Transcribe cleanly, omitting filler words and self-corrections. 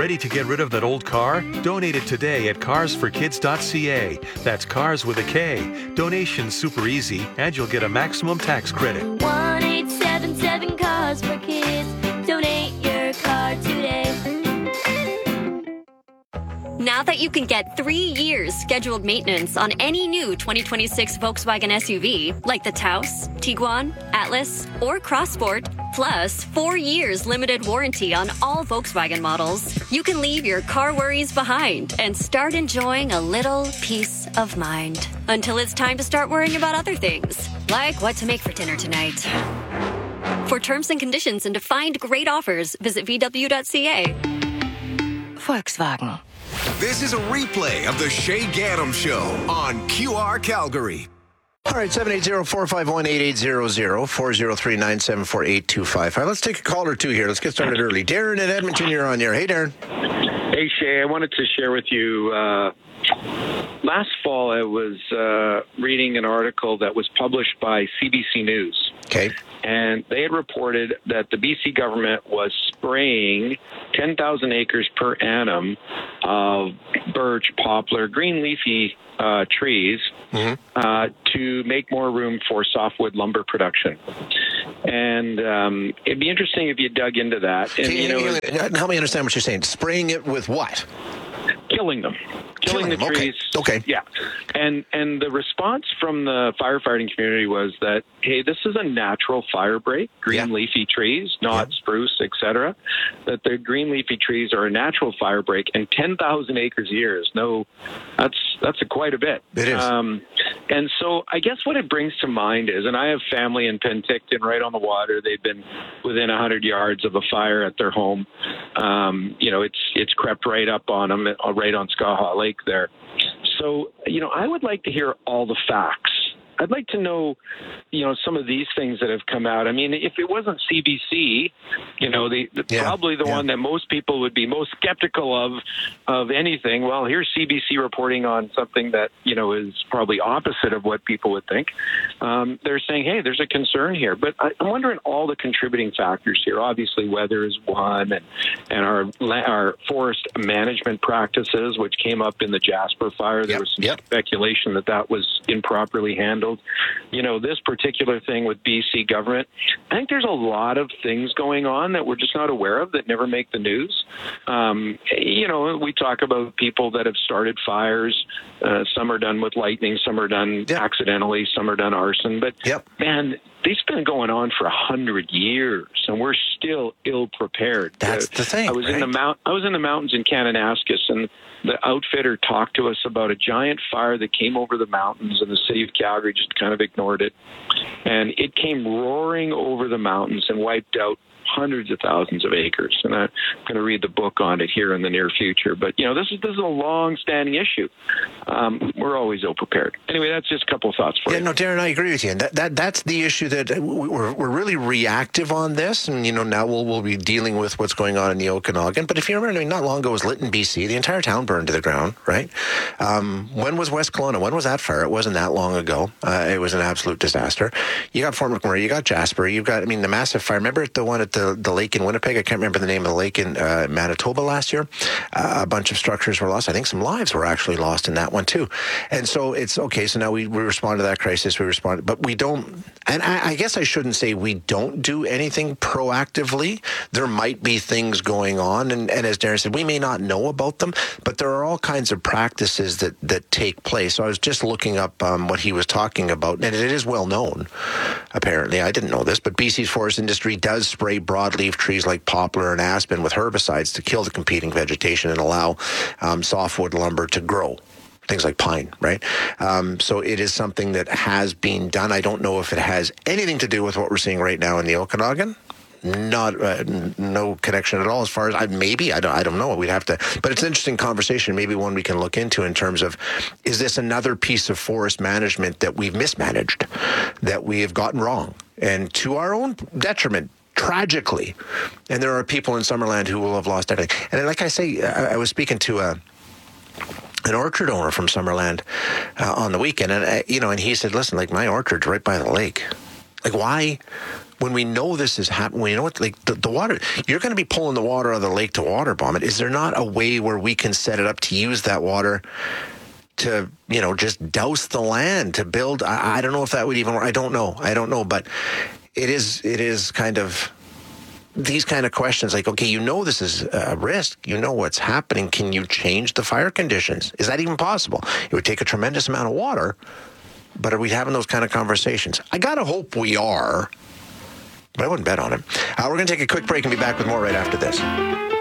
Ready to get rid of that old car? Donate it today at carsforkids.ca. That's cars with a K. Donation's super easy, and you'll get a maximum tax credit. 1-877 Cars for Kids. Donate your car today. Now that you can get 3 years scheduled maintenance on any new 2026 Volkswagen SUV, like the Taos, Tiguan, Atlas, or Crossport, plus 4 years limited warranty on all Volkswagen models, you can leave your car worries behind and start enjoying a little peace of mind. Until it's time to start worrying about other things, like what to make for dinner tonight. For terms and conditions and to find great offers, visit VW.ca. Volkswagen. This is a replay of the Shay Gaddam Show on QR Calgary. All right, 780-451-8800, 403-974-8255. Let's take a call or two here. Let's get started early. Darren in Edmonton, you're on here. Hey, Darren. Hey, Shay. I wanted to share with you, last fall I was reading an article that was published by CBC News. Okay. And they had reported that the BC government was spraying 10,000 acres per annum of birch, poplar, green leafy trees to make more room for softwood lumber production. And it'd be interesting if you dug into that. And, help me understand what you're saying. Spraying it with what? Killing them. Killing the trees. Okay. Yeah. And the response from the firefighting community was that, hey, this is a natural fire break, green leafy trees, not spruce, etc. That the green leafy trees are a natural fire break, and 10,000 acres a year is that's quite a bit. It is. And so I guess what it brings to mind is, and I have family in Penticton right on the water. They've been within 100 yards of a fire at their home. It's crept right up on them, right on Skaha Lake there. So, I would like to hear all the facts. I'd like to know, some of these things that have come out. I mean, if it wasn't CBC, probably the one that most people would be most skeptical of anything. Well, here's CBC reporting on something that, is probably opposite of what people would think. They're saying, hey, there's a concern here. But I'm wondering all the contributing factors here. Obviously, weather is one, and our forest management practices, which came up in the Jasper fire. There was some speculation that was improperly handled. This particular thing with BC government, I think there's a lot of things going on that we're just not aware of that never make the news. We talk about people that have started fires. Some are done with lightning, some are done accidentally, some are done arson. But, man, these have been going on for 100 years, and we're still ill-prepared. That's the thing, I was in the mountains in Kananaskis, and the outfitter talked to us about a giant fire that came over the mountains, and the city of Calgary just kind of ignored it. And it came roaring over the mountains and wiped out hundreds of thousands of acres. And I'm going to read the book on it here in the near future. But, this is a long-standing issue. We're always ill-prepared. Anyway, that's just a couple of thoughts for you. No, Darren, I agree with you. And that's the issue that we're really reactive on this. And, now we'll be dealing with what's going on in the Okanagan. But if you remember, not long ago was Lytton, BC. The entire town burned to the ground, right? When was West Kelowna? When was that fire? It wasn't that long ago. It was an absolute disaster. You got Fort McMurray, you got Jasper, you've got, the massive fire. Remember the one at the lake in Winnipeg? I can't remember the name of the lake in Manitoba last year. A bunch of structures were lost. I think some lives were actually lost in that one too. And so it's okay. So now we respond to that crisis. But we don't, and I guess I shouldn't say we don't do anything proactively. There might be things going on. And as Darren said, we may not know about them, but there are all kinds of practices that take place. So I was just looking up what he was talking about, and it is well known, apparently. I didn't know this, but BC's forest industry does spray broadleaf trees like poplar and aspen with herbicides to kill the competing vegetation and allow softwood lumber to grow. Things like pine, right? So it is something that has been done. I don't know if it has anything to do with what we're seeing right now in the Okanagan. No connection at all as far as I don't know. We'd have to, but it's an interesting conversation, maybe one we can look into in terms of, is this another piece of forest management that we've mismanaged, that we have gotten wrong, and to our own detriment, tragically. And there are people in Summerland who will have lost everything. And like I say, I was speaking to an orchard owner from Summerland on the weekend, and and he said, listen, like, my orchard's right by the lake. Like, when we know this is happening, we know what, like the water, you're going to be pulling the water out of the lake to water bomb it. Is there not a way where we can set it up to use that water to, just douse the land to build? I don't know if that would even work. I don't know. But it is kind of these kind of questions like, okay, this is a risk. What's happening. Can you change the fire conditions? Is that even possible? It would take a tremendous amount of water. But are we having those kind of conversations? I got to hope we are, but I wouldn't bet on it. We're going to take a quick break and be back with more right after this.